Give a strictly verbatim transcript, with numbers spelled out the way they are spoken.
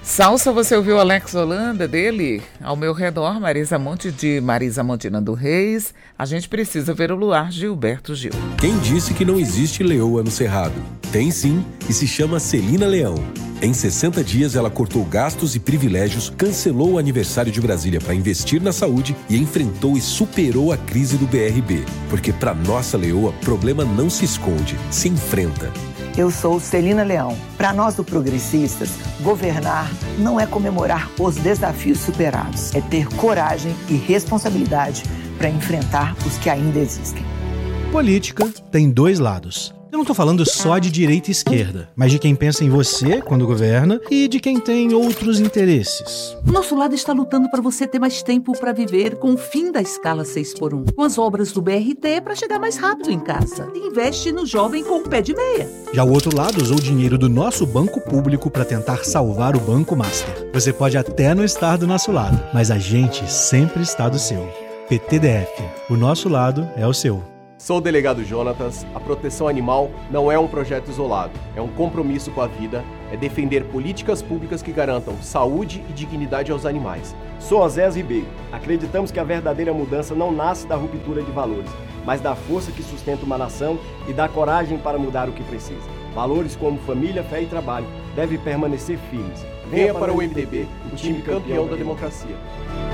Salsa, você ouviu Alex Holanda dele? Ao meu redor, Marisa Monte de Marisa Montina do Reis. A gente precisa ver o luar, Gilberto Gil. Quem disse que não existe leoa no Cerrado? Tem sim, e se chama Celina Leão. Em sessenta dias, ela cortou gastos e privilégios, cancelou o aniversário de Brasília para investir na saúde e enfrentou e superou a crise do B R B. Porque para nossa leoa, problema não se esconde, se enfrenta. Eu sou Celina Leão. Para nós do Progressistas, governar não é comemorar os desafios superados, é ter coragem e responsabilidade para enfrentar os que ainda existem. Política tem dois lados. Eu não tô falando só de direita e esquerda, mas de quem pensa em você quando governa e de quem tem outros interesses. O nosso lado está lutando para você ter mais tempo para viver com o fim da escala seis por um, com as obras do B R T para chegar mais rápido em casa. E investe no jovem com o pé de meia. Já o outro lado usou o dinheiro do nosso banco público para tentar salvar o Banco Master. Você pode até não estar do nosso lado, mas a gente sempre está do seu. P T D F. O nosso lado é o seu. Sou o delegado Jonatas. A proteção animal não é um projeto isolado, é um compromisso com a vida, é defender políticas públicas que garantam saúde e dignidade aos animais. Sou Osés Ribeiro. Acreditamos que a verdadeira mudança não nasce da ruptura de valores, mas da força que sustenta uma nação e da coragem para mudar o que precisa. Valores como família, fé e trabalho devem permanecer firmes. Venha para o M D B, o time campeão da democracia.